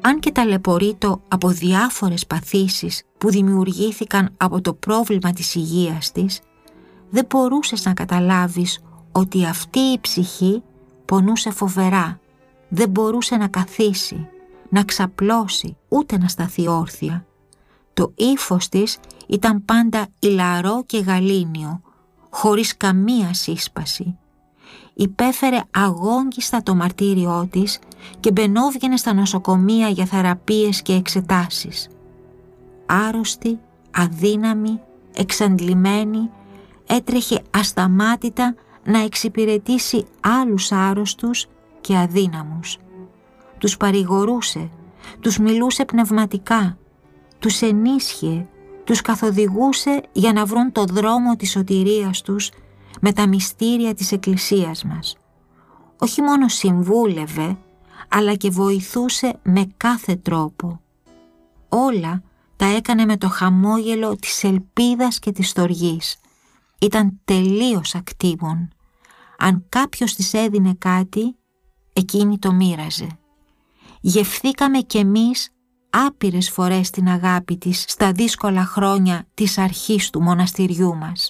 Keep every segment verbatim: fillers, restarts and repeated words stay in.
αν και ταλαιπωρείτο από διάφορες παθήσεις που δημιουργήθηκαν από το πρόβλημα της υγείας της, δεν μπορούσες να καταλάβεις ότι αυτή η ψυχή πονούσε φοβερά, δεν μπορούσε να καθίσει, να ξαπλώσει, ούτε να σταθεί όρθια. Το ύφος της ήταν πάντα ηλαρό και γαλήνιο, χωρίς καμία σύσπαση. Υπέφερε αγόγγιστα το μαρτύριό της και μπαινόβγαινε στα νοσοκομεία για θεραπείες και εξετάσεις. Άρρωστη, αδύναμη, εξαντλημένη, έτρεχε ασταμάτητα να εξυπηρετήσει άλλους άρρωστους και αδύναμους. Τους παρηγορούσε, τους μιλούσε πνευματικά, τους ενίσχυε, τους καθοδηγούσε για να βρουν το δρόμο της σωτηρίας τους με τα μυστήρια της Εκκλησίας μας. Όχι μόνο συμβούλευε, αλλά και βοηθούσε με κάθε τρόπο. Όλα τα έκανε με το χαμόγελο της ελπίδας και της στοργής. Ήταν τελείως ακτίμων. Αν κάποιος της έδινε κάτι, εκείνη το μοίραζε. Γευθήκαμε κι εμείς άπειρες φορές την αγάπη της στα δύσκολα χρόνια της αρχής του μοναστηριού μας.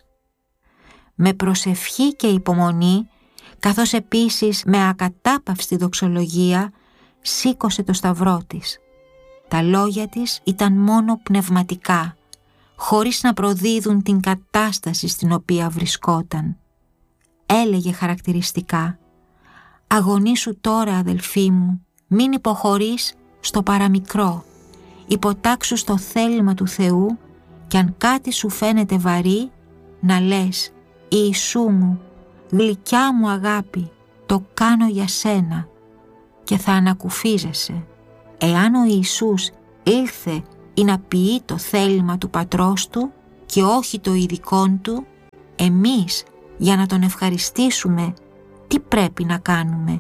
Με προσευχή και υπομονή, καθώς επίσης με ακατάπαυστη δοξολογία, σήκωσε το σταυρό της. Τα λόγια της ήταν μόνο πνευματικά, χωρίς να προδίδουν την κατάσταση στην οποία βρισκόταν. Έλεγε χαρακτηριστικά: «Αγωνίσου τώρα, αδελφοί μου, μην υποχωρείς στο παραμικρό, υποτάξου στο θέλημα του Θεού και αν κάτι σου φαίνεται βαρύ, να λες: Ιησού μου, γλυκιά μου αγάπη, το κάνω για σένα, και θα ανακουφίζεσαι. Εάν ο Ιησούς ήλθε ή να ποιεί το θέλημα του πατρός του και όχι το ειδικόν του, εμείς για να τον ευχαριστήσουμε τι πρέπει να κάνουμε?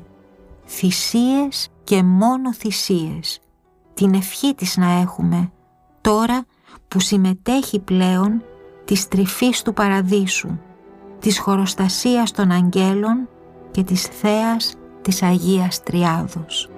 Θυσίες και μόνο θυσίες. Την ευχή της να έχουμε τώρα που συμμετέχει πλέον της τρυφής του παραδείσου, της χοροστασίας των αγγέλων και της θέας της Αγίας Τριάδος».